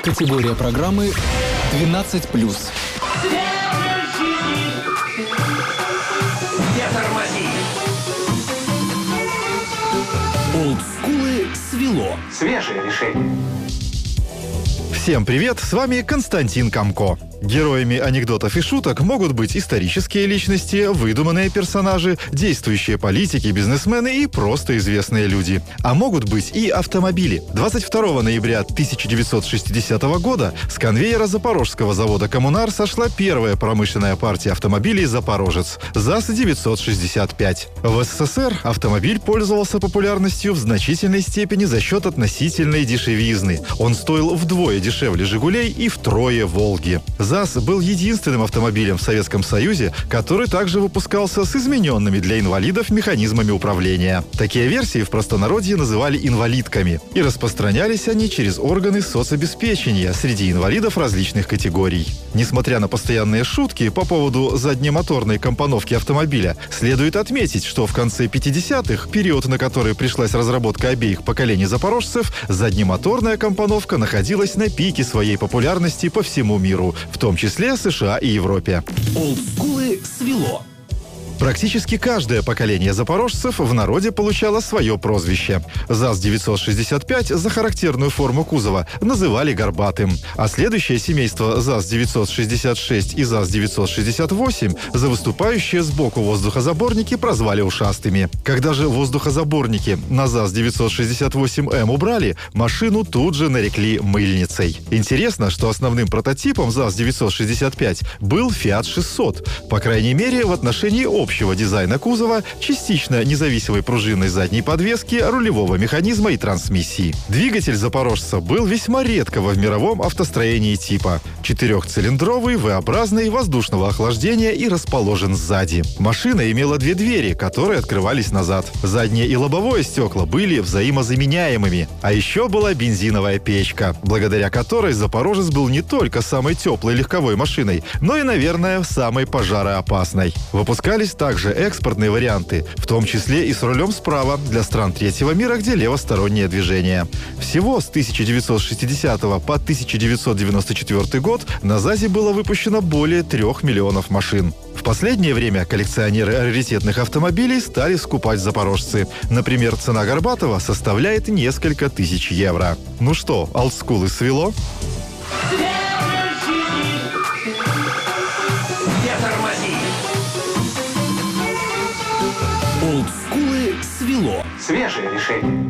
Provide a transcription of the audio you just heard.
Категория программы 12+. Олдскулы свело. Свежее решение. Всем привет, с вами Константин Камко. Героями анекдотов и шуток могут быть исторические личности, выдуманные персонажи, действующие политики, бизнесмены и просто известные люди. А могут быть и автомобили. 22 ноября 1960 года с конвейера Запорожского завода «Коммунар» сошла первая промышленная партия автомобилей «Запорожец» ЗАЗ-965. В СССР автомобиль пользовался популярностью в значительной степени за счет относительной дешевизны. Он стоил вдвое дешевле «Жигулей» и втрое «Волги». ЗАЗ был единственным автомобилем в Советском Союзе, который также выпускался с измененными для инвалидов механизмами управления. Такие версии в простонародье называли инвалидками, и распространялись они через органы соцобеспечения среди инвалидов различных категорий. Несмотря на постоянные шутки по поводу заднемоторной компоновки автомобиля, следует отметить, что в конце 50-х, период, на который пришлась разработка обеих поколений запорожцев, заднемоторная компоновка находилась на пике своей популярности по всему миру, в том числе США и Европе. Олдскулы свело. Практически каждое поколение запорожцев в народе получало свое прозвище. ЗАЗ-965 за характерную форму кузова называли горбатым, а следующее семейство ЗАЗ-966 и ЗАЗ-968 за выступающие сбоку воздухозаборники прозвали ушастыми. Когда же воздухозаборники на ЗАЗ-968М убрали, машину тут же нарекли мыльницей. Интересно, что основным прототипом ЗАЗ-965 был Fiat 600, по крайней мере в отношении общего дизайна кузова, частично независимой пружинной задней подвески, рулевого механизма и трансмиссии. Двигатель запорожца был весьма редкого в мировом автостроении типа. Четырехцилиндровый, V-образный, воздушного охлаждения и расположен сзади. Машина имела две двери, которые открывались назад. Заднее и лобовое стекла были взаимозаменяемыми. А еще была бензиновая печка, благодаря которой запорожец был не только самой теплой легковой машиной, но и, наверное, самой пожароопасной. Выпускались также экспортные варианты, в том числе и с рулем справа для стран третьего мира, где левостороннее движение. Всего с 1960 по 1994 год на ЗАЗе было выпущено более 3 миллионов машин. В последнее время коллекционеры раритетных автомобилей стали скупать запорожцы. Например, цена горбатого составляет несколько тысяч евро. Ну что, олдскулы свело? Олдскулы свело. Свежее решение.